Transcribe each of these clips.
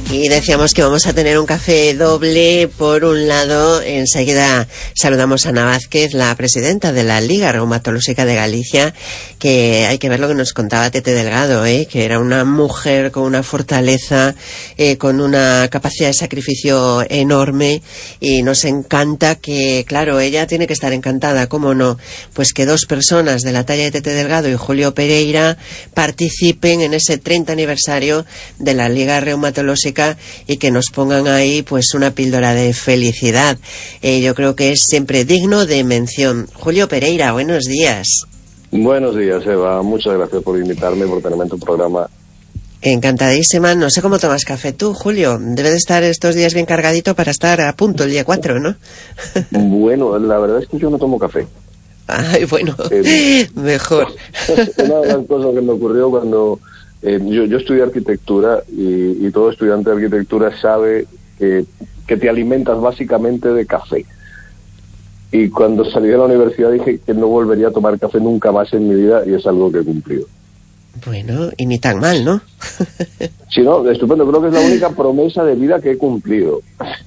Y decíamos que vamos a tener un café doble. Por un lado, enseguida saludamos a Ana Vázquez, la presidenta de la Liga Reumatológica de Galicia, que hay que ver lo que nos contaba Tete Delgado, que era una mujer con una fortaleza, con una capacidad de sacrificio enorme, y nos encanta que, claro, ella tiene que estar encantada, ¿cómo no? Pues que dos personas de la talla de Tete Delgado y Julio Pereira participen en ese 30 aniversario de la Liga Reumatológica y que nos pongan ahí pues una píldora de felicidad. Yo creo que es siempre digno de mención. Julio Pereira, buenos días. Buenos días, Eva. Muchas gracias por invitarme, por tenerme en tu programa. Encantadísima. No sé cómo tomas café tú, Julio. Debe de estar estos días bien cargadito para estar a punto el día 4, ¿no? Bueno, la verdad es que yo no tomo café. Ay, bueno, mejor. Una de las cosas que me ocurrió cuando yo estudié arquitectura y todo estudiante de arquitectura sabe que te alimentas básicamente de café. Y cuando salí de la universidad dije que no volvería a tomar café nunca más en mi vida, y es algo que he cumplido. Bueno, y ni tan mal, ¿no? Sí, no, estupendo. Creo que es la única promesa de vida que he cumplido.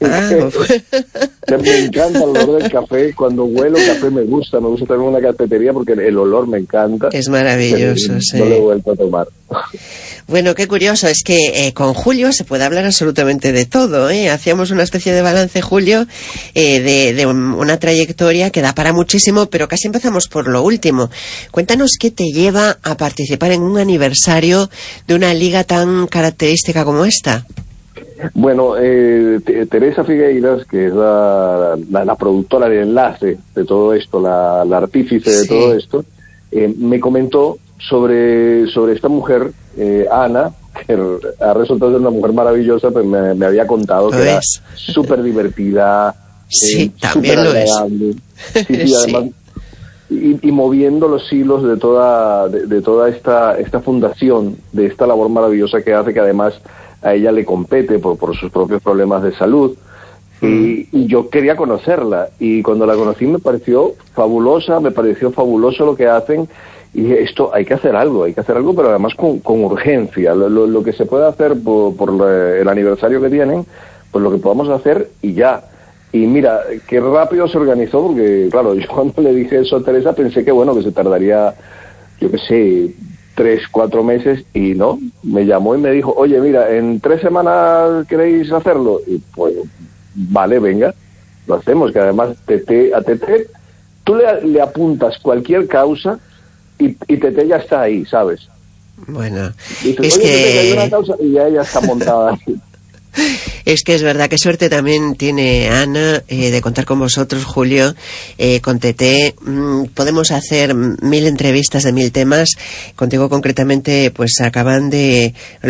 Me encanta el olor del café. Cuando huelo café me gusta también una cafetería porque el olor me encanta. Es maravilloso, sí. No lo he vuelto a tomar. Bueno, qué curioso, es que con Julio se puede hablar absolutamente de todo, Hacíamos una especie de balance, Julio, de una trayectoria que da para muchísimo, pero casi empezamos por lo último. Cuéntanos qué te lleva a participar en un aniversario de una liga tan característica como esta. Bueno, Teresa Figueiras, que es la productora de enlace de todo esto, la artífice de todo esto, me comentó sobre esta mujer, Ana, que ha resultado ser una mujer maravillosa, pues me había contado que era súper divertida, también lo es. Sí, además, y moviendo los hilos de toda esta fundación, de esta labor maravillosa que hace, que además a ella le compete por sus propios problemas de salud. Y yo quería conocerla, y cuando la conocí me pareció fabuloso lo que hacen. Y dije, esto hay que hacer algo, pero además con urgencia. Lo que se puede hacer por el aniversario que tienen, pues lo que podamos hacer y ya. Y mira, qué rápido se organizó, porque claro, yo cuando le dije eso a Teresa pensé que bueno, que se tardaría, yo qué sé, 3-4 meses, y no, me llamó y me dijo, oye, mira, ¿en 3 semanas queréis hacerlo? Y pues, vale, venga, lo hacemos, que además a Tete, tú le apuntas cualquier causa, y Tete ya está ahí, ¿sabes? Bueno, dices, es oye, que Tete, hay una causa, y ya ella está montada ahí. Es que es verdad, qué suerte también tiene Ana de contar con vosotros, Julio, con Tete. Podemos hacer 1000 entrevistas de 1000 temas. Contigo concretamente, pues acaban de